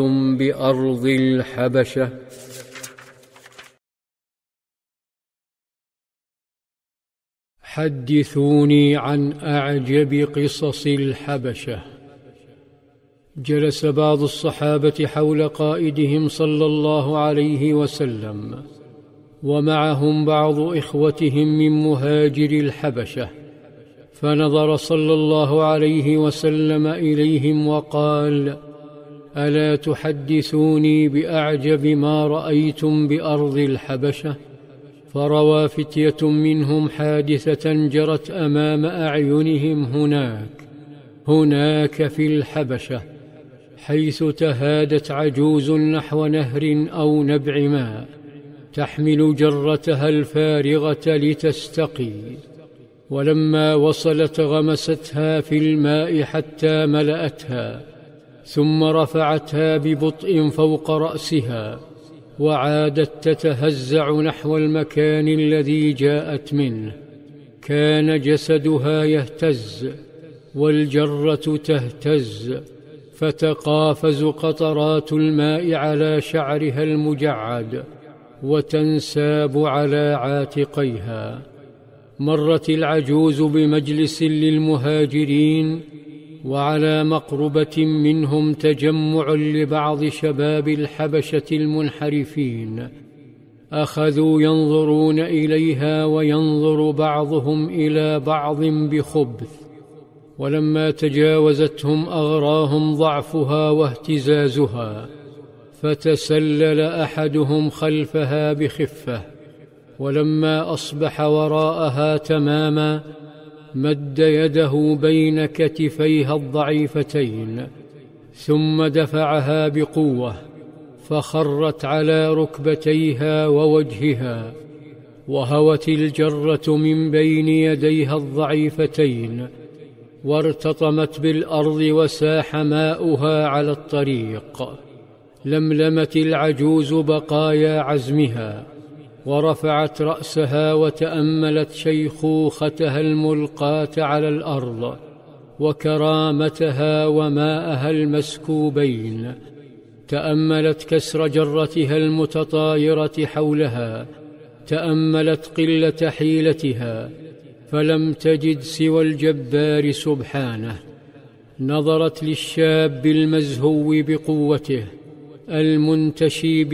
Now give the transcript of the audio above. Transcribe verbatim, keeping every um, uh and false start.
بأرض الحبشة. حدثوني عن أعجب قصص الحبشة. جلس بعض الصحابة حول قائدهم صلى الله عليه وسلم، ومعهم بعض إخوتهم من مهاجر الحبشة، فنظر صلى الله عليه وسلم إليهم وقال: ألا تحدثوني بأعجب ما رأيتم بأرض الحبشة؟ فروى فتية منهم حادثة جرت أمام أعينهم هناك هناك في الحبشة، حيث تهادت عجوز نحو نهر أو نبع ماء تحمل جرتها الفارغة لتستقي، ولما وصلت غمستها في الماء حتى ملأتها، ثم رفعتها ببطء فوق رأسها، وعادت تتهزع نحو المكان الذي جاءت منه. كان جسدها يهتز والجرة تهتز، فتقافز قطرات الماء على شعرها المجعد وتنساب على عاتقيها. مرت العجوز بمجلس للمهاجرين، وعلى مقربة منهم تجمع لبعض شباب الحبشة المنحرفين، أخذوا ينظرون إليها وينظر بعضهم إلى بعض بخبث، ولما تجاوزتهم أغراهم ضعفها واهتزازها، فتسلل أحدهم خلفها بخفة، ولما أصبح وراءها تماما مد يده بين كتفيها الضعيفتين، ثم دفعها بقوة، فخرت على ركبتيها ووجهها، وهوت الجرة من بين يديها الضعيفتين، وارتطمت بالأرض وساح ماؤها على الطريق. لملمت العجوز بقايا عزمها، ورفعت رأسها وتأملت شيخوختها الملقاة على الأرض، وكرامتها وماءها المسكوبين. تأملت كسر جرتها المتطايرة حولها، تأملت قلة حيلتها، فلم تجد سوى الجبار سبحانه. نظرت للشاب المزهو بقوته المنتشي